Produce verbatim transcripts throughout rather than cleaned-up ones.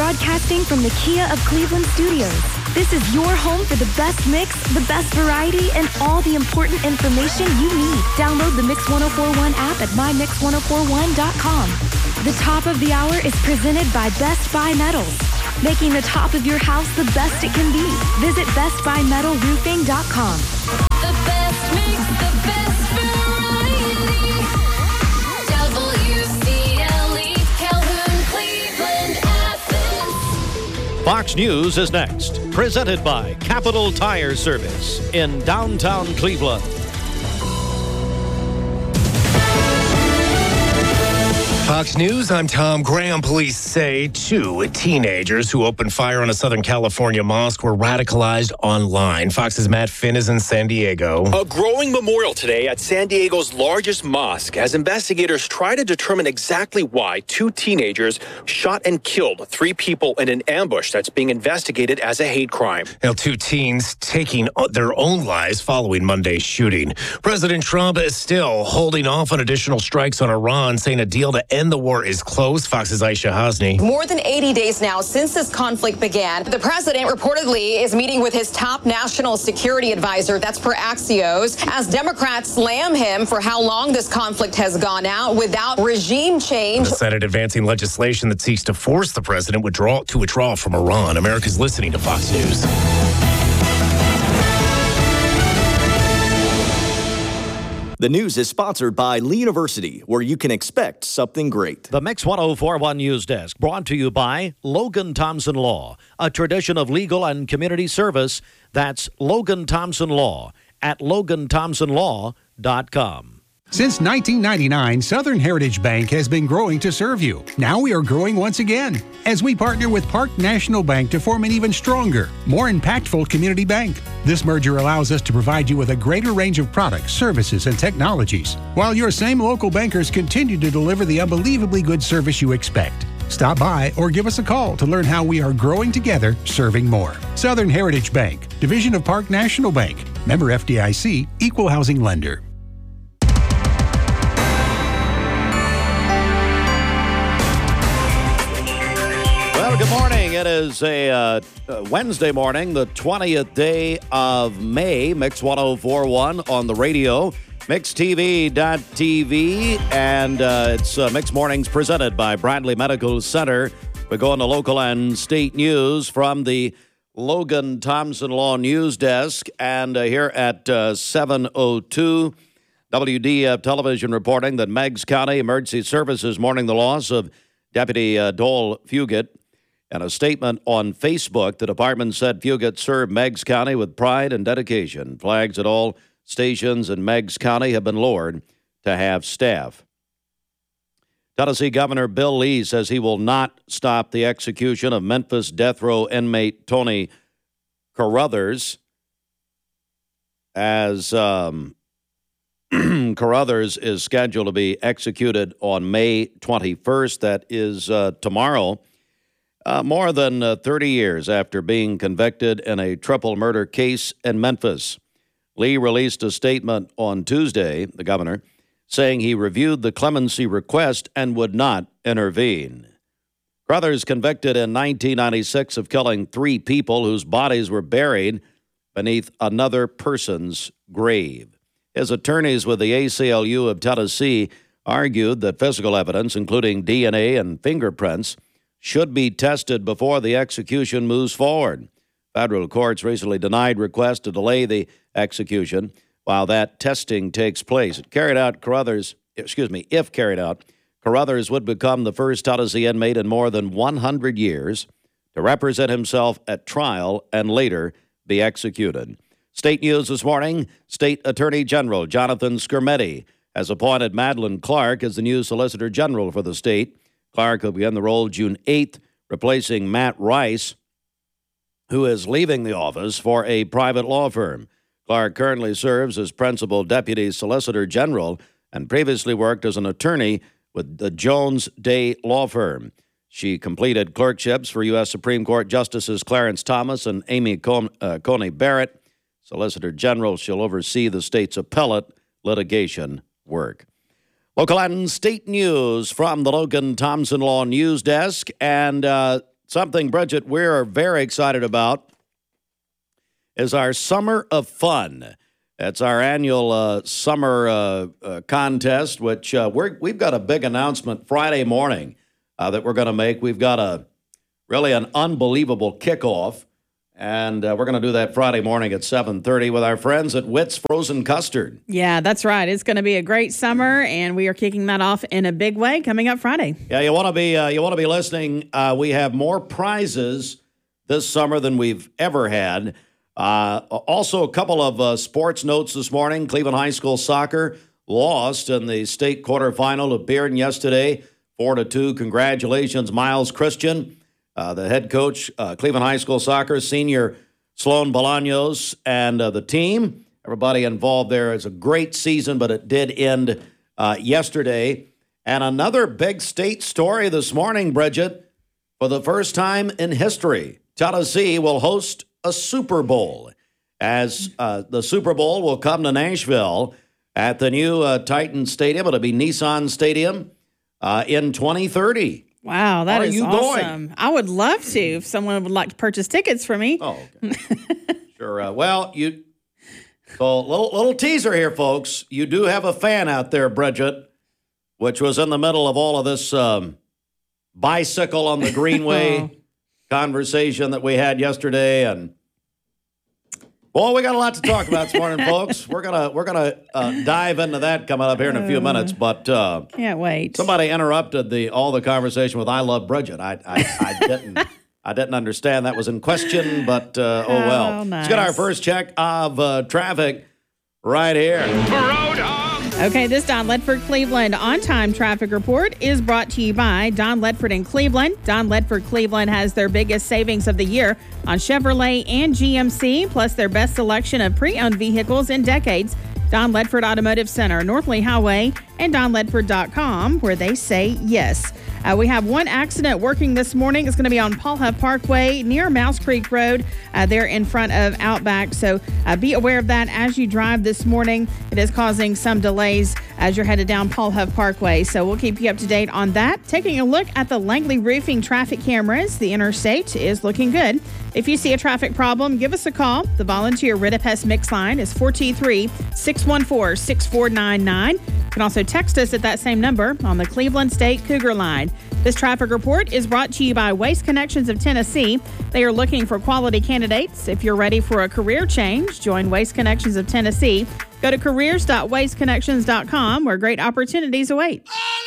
Broadcasting from the Kia of Cleveland studios. This is your home for the best mix, the best variety, and all the important information you need. Download the Mix ten forty-one app at my mix ten forty-one dot com. The top of the hour is presented by Best Buy Metals, making the top of your house the best it can be. Visit best buy metal roofing dot com. The best mix, the best variety. W C L E, Calhoun, Cleveland, Athens. Fox News is next. Presented by Capital Tire Service in downtown Cleveland. Fox News, I'm Tom Graham. Police say two teenagers who opened fire on a Southern California mosque were radicalized online. Fox's Matt Finn is in San Diego. A growing memorial today at San Diego's largest mosque as investigators try to determine exactly why two teenagers shot and killed three people in an ambush that's being investigated as a hate crime. Now, two teens taking their own lives following Monday's shooting. President Trump is still holding off on additional strikes on Iran, saying a deal to end the war is close. Fox's Aisha Hasni. More than eighty days now since this conflict began. The president reportedly is meeting with his top national security advisor, that's per Axios, as Democrats slam him for how long this conflict has gone out without regime change. The Senate advancing legislation that seeks to force the president withdraw to withdraw from Iran. America's listening to Fox News. The news is sponsored by Lee University, where you can expect something great. The Mix ten forty-one News Desk brought to you by Logan Thompson Law, a tradition of legal and community service. That's Logan Thompson Law at logan thompson law dot com. Since nineteen ninety-nine, Southern Heritage Bank has been growing to serve you. Now we are growing once again as we partner with Park National Bank to form an even stronger, more impactful community bank. This merger allows us to provide you with a greater range of products, services, and technologies, while your same local bankers continue to deliver the unbelievably good service you expect. Stop by or give us a call to learn how we are growing together, serving more. Southern Heritage Bank, division of Park National Bank, member F D I C, equal housing lender. Well, good morning. It is a uh, Wednesday morning, the twentieth day of May. Mix ten forty-one on the radio, mix t v dot t v, and uh, it's uh, Mix Mornings presented by Bradley Medical Center. We're going to local and state news from the Logan Thompson Law News Desk, and uh, here at uh, seven oh two, W D F Television reporting that Meigs County Emergency Services mourning the loss of Deputy uh, Dole Fugit. In a statement on Facebook, the department said Fugit served Meigs County with pride and dedication. Flags at all stations in Meigs County have been lowered to have staff. Tennessee Governor Bill Lee says he will not stop the execution of Memphis death row inmate Tony Carruthers, as um, Carruthers is scheduled to be executed on May twenty-first. That is uh, tomorrow. Uh, more than uh, thirty years after being convicted in a triple murder case in Memphis. Lee released a statement on Tuesday, the governor, saying he reviewed the clemency request and would not intervene. Carruthers, convicted in nineteen ninety-six of killing three people whose bodies were buried beneath another person's grave. His attorneys with the A C L U of Tennessee argued that physical evidence, including D N A and fingerprints, should be tested before the execution moves forward. Federal courts recently denied requests to delay the execution while that testing takes place. It carried out Carruthers, excuse me, if carried out, Carruthers would become the first Tennessee inmate in more than one hundred years to represent himself at trial and later be executed. State news this morning, State Attorney General Jonathan Skrmetti has appointed Madeline Clark as the new Solicitor General for the state. Clark will begin the role June eighth, replacing Matt Rice, who is leaving the office for a private law firm. Clark currently serves as Principal Deputy Solicitor General and previously worked as an attorney with the Jones Day Law Firm. She completed clerkships for U S Supreme Court Justices Clarence Thomas and Amy Con- uh, Coney Barrett. Solicitor General, she'll oversee the state's appellate litigation work. Local and state news from the Logan Thompson Law News Desk. And uh, something, Bridget, we're very excited about is our Summer of Fun. It's our annual uh, summer uh, uh, contest, which uh, we're, we've got a big announcement Friday morning uh, that we're going to make. We've got a really an unbelievable kickoff, and uh, we're going to do that Friday morning at seven thirty with our friends at Witt's Frozen Custard. Yeah, that's right. It's going to be a great summer, and we are kicking that off in a big way coming up Friday. Yeah, you want to be uh, you want to be listening. Uh, we have more prizes this summer than we've ever had. Uh, also, a couple of uh, sports notes this morning. Cleveland High School soccer lost in the state quarterfinal of Bearden yesterday, four to two. Congratulations, Miles Christian, uh, the head coach, uh, Cleveland High School soccer, senior Sloan Bolaños, and uh, the team. Everybody involved there. It's a great season, but it did end uh, yesterday. And another big state story this morning, Bridget. For the first time in history, Tennessee will host a Super Bowl, as uh, the Super Bowl will come to Nashville at the new uh, Titan Stadium. It'll be Nissan Stadium uh, in twenty thirty. Wow, that Are is you awesome. going? I would love to if someone would like to purchase tickets for me. Oh, okay. Sure. Uh, well, you. So little little teaser here, folks. You do have a fan out there, Bridget, which was in the middle of all of this um, bicycle on the Greenway. Oh. Conversation that we had yesterday, and well, we got a lot to talk about this morning, folks. We're gonna we're gonna uh, dive into that coming up here in a few minutes. But uh, can't wait. Somebody interrupted the all the conversation with "I love Bridget." I I, I didn't I didn't understand that was in question, but uh, oh well. Oh, nice. Let's get our first check of uh, traffic right here. Okay, this Don Ledford Cleveland on-time traffic report is brought to you by Don Ledford in Cleveland. Don Ledford Cleveland has their biggest savings of the year on Chevrolet and G M C, plus their best selection of pre-owned vehicles in decades. Don Ledford Automotive Center, North Lee Highway, and don ledford dot com, where they say yes. Uh, we have one accident working this morning. It's going to be on Paul Huff Parkway near Mouse Creek Road. Uh, there in front of Outback. So uh, be aware of that as you drive this morning. It is causing some delays as you're headed down Paul Huff Parkway. So we'll keep you up to date on that. Taking a look at the Langley Roofing traffic cameras. The interstate is looking good. If you see a traffic problem, give us a call. The volunteer Ridipest Mix line is four two three, six one four, six four nine nine. You can also text us at that same number on the Cleveland State Cougar line. This traffic report is brought to you by Waste Connections of Tennessee. They are looking for quality candidates. If you're ready for a career change, join Waste Connections of Tennessee. Go to careers dot waste connections dot com where great opportunities await.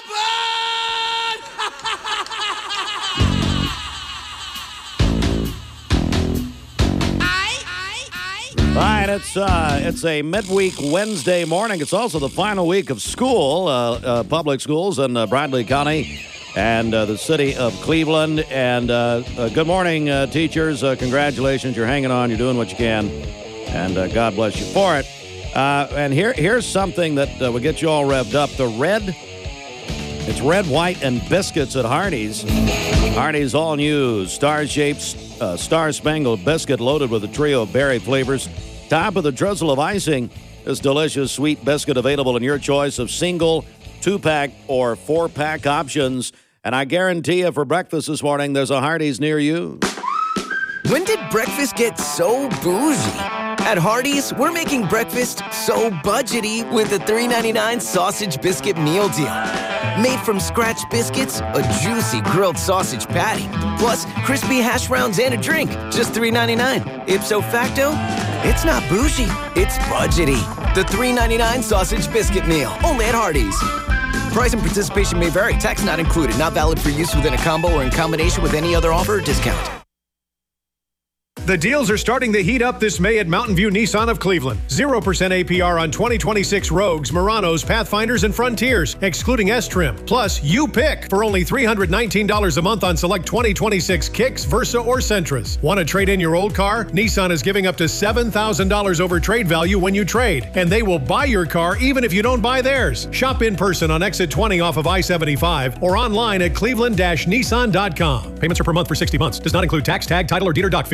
All right, it's uh, it's a midweek Wednesday morning. It's also the final week of school, uh, uh, public schools in uh, Bradley County and uh, the city of Cleveland. And uh, uh, good morning, uh, teachers. Uh, congratulations. You're hanging on. You're doing what you can. And uh, God bless you for it. Uh, and here here's something that uh, will get you all revved up. The red, it's red, white, and biscuits at Hardee's. Hardee's all new star-shaped, uh, star-spangled biscuit loaded with a trio of berry flavors. Top of the drizzle of icing, this delicious sweet biscuit available in your choice of single, two-pack, or four-pack options. And I guarantee you for breakfast this morning, there's a Hardee's near you. When did breakfast get so bougie? At Hardee's, we're making breakfast so budgety with the three ninety-nine sausage biscuit meal deal. Made from scratch biscuits, a juicy grilled sausage patty, plus crispy hash browns and a drink, just three ninety-nine. Ipso facto, it's not bougie, it's budgety. The three ninety-nine sausage biscuit meal, only at Hardee's. Price and participation may vary. Tax not included. Not valid for use within a combo or in combination with any other offer or discount. The deals are starting to heat up this May at Mountain View Nissan of Cleveland. zero percent A P R on twenty twenty-six Rogues, Muranos, Pathfinders, and Frontiers, excluding S-Trim. Plus, you pick for only three hundred nineteen dollars a month on select twenty twenty-six Kicks, Versa, or Sentras. Want to trade in your old car? Nissan is giving up to seven thousand dollars over trade value when you trade, and they will buy your car even if you don't buy theirs. Shop in person on exit twenty off of I seventy-five or online at cleveland dash nissan dot com. Payments are per month for sixty months. Does not include tax, tag, title, or dealer doc fee. Must finance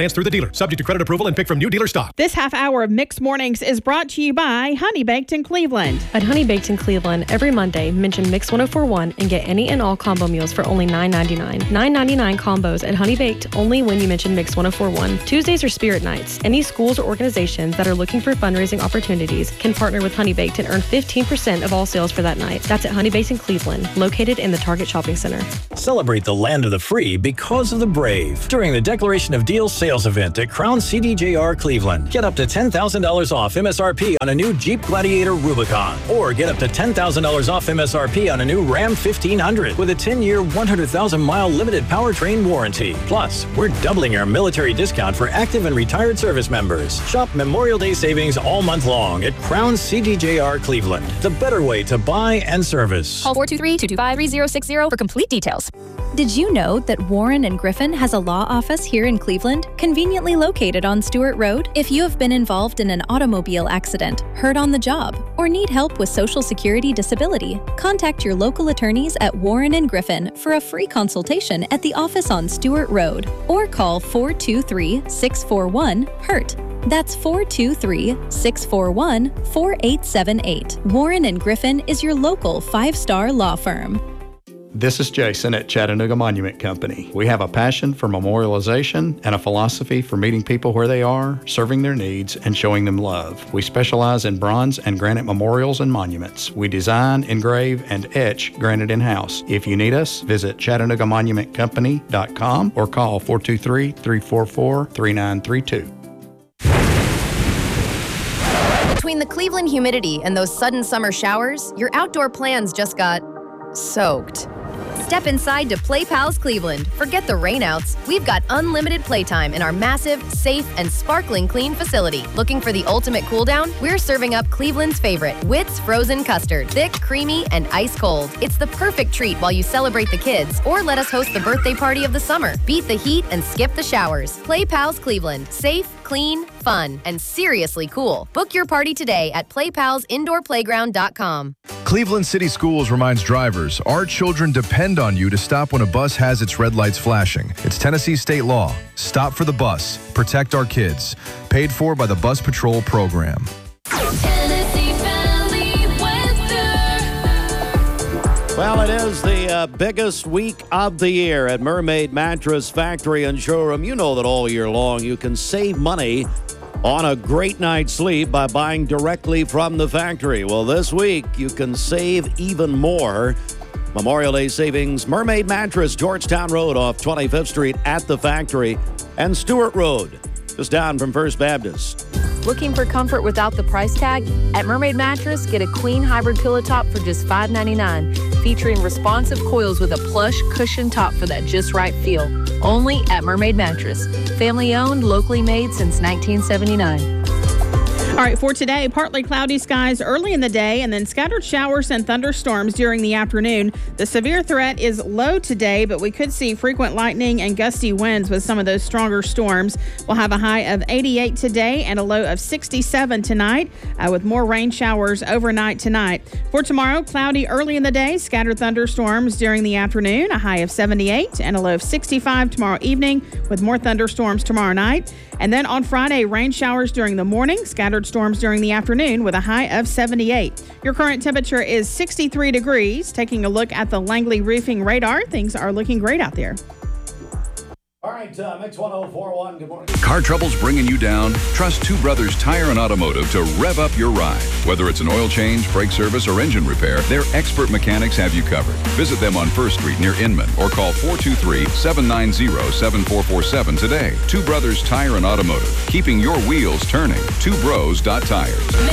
finance through the dealer. Subject to credit approval and pick from new dealer stock. This half hour of Mixed Mornings is brought to you by Honey Baked in Cleveland. At Honey Baked in Cleveland, every Monday, mention Mix one oh four one and get any and all combo meals for only nine ninety-nine. nine ninety-nine combos at Honey Baked only when you mention Mix one oh four one. Tuesdays are Spirit Nights. Any schools or organizations that are looking for fundraising opportunities can partner with Honey Baked and earn fifteen percent of all sales for that night. That's at Honey Baked in Cleveland, located in the Target Shopping Center. Celebrate the land of the free because of the brave during the Declaration of Deals sales event at Crown C D J R Cleveland. Get up to ten thousand dollars off M S R P on a new Jeep Gladiator Rubicon, or get up to ten thousand dollars off M S R P on a new Ram fifteen hundred with a ten-year, one hundred thousand mile limited powertrain warranty. Plus, we're doubling our military discount for active and retired service members. Shop Memorial Day savings all month long at Crown C D J R Cleveland, the better way to buy and service. Call four two three, two two five, three zero six zero for complete details. Did you know that Warren and Griffin has a law office here in Cleveland, conveniently located on Stewart Road? If you have been involved in an automobile accident, hurt on the job, or need help with Social Security disability, contact your local attorneys at Warren and Griffin for a free consultation at the office on Stewart Road, or call four two three, six four one, hurt. That's four two three, six four one, four eight seven eight. Warren and Griffin is your local five-star law firm. This is Jason at Chattanooga Monument Company. We have a passion for memorialization and a philosophy for meeting people where they are, serving their needs, and showing them love. We specialize in bronze and granite memorials and monuments. We design, engrave, and etch granite in-house. If you need us, visit Chattanooga Monument Company dot com or call four two three, three four four, three nine three two. Between the Cleveland humidity and those sudden summer showers, your outdoor plans just got soaked. Step inside to Play Pals Cleveland. Forget the rainouts. We've got unlimited playtime in our massive, safe, and sparkling clean facility. Looking for the ultimate cool down? We're serving up Cleveland's favorite, Wits Frozen Custard. Thick, creamy, and ice cold. It's the perfect treat while you celebrate the kids, or let us host the birthday party of the summer. Beat the heat and skip the showers. Play Pals Cleveland. Safe, clean, fun, and seriously cool. Book your party today at play pals indoor playground dot com. Cleveland City Schools reminds drivers, our children depend on you to stop when a bus has its red lights flashing. It's Tennessee state law. Stop for the bus. Protect our kids. Paid for by the Bus Patrol Program. Tennessee Valley weather. Well, it is the uh, biggest week of the year at Mermaid Mattress Factory and Showroom. You know that all year long you can save money on a great night's sleep by buying directly from the factory. Well, this week you can save even more. Memorial Day savings, Mermaid Mattress, Georgetown Road off twenty-fifth Street at the factory, and Stewart Road, just down from First Baptist. Looking for comfort without the price tag? At Mermaid Mattress, get a queen hybrid pillow top for just five dollars and ninety-nine cents, featuring responsive coils with a plush cushion top for that just right feel. Only at Mermaid Mattress. Family owned, locally made since nineteen seventy-nine. All right, for today, partly cloudy skies early in the day and then scattered showers and thunderstorms during the afternoon. The severe threat is low today, but we could see frequent lightning and gusty winds with some of those stronger storms. We'll have a high of eighty-eight today and a low of sixty-seven tonight, uh, with more rain showers overnight tonight. For tomorrow, cloudy early in the day, scattered thunderstorms during the afternoon, a high of seventy-eight and a low of sixty-five tomorrow evening, with more thunderstorms tomorrow night. And then on Friday, rain showers during the morning, scattered storms during the afternoon with a high of seventy-eight. Your current temperature is sixty-three degrees. Taking a look at the Langley Roofing radar, things are looking great out there. All right, uh, Mix one oh four one, good morning. Car troubles bringing you down? Trust Two Brothers Tire and Automotive to rev up your ride. Whether it's an oil change, brake service, or engine repair, their expert mechanics have you covered. Visit them on First Street near Inman or call four two three, seven nine zero, seven four four seven today. Two Brothers Tire and Automotive, keeping your wheels turning. two bros dot tires.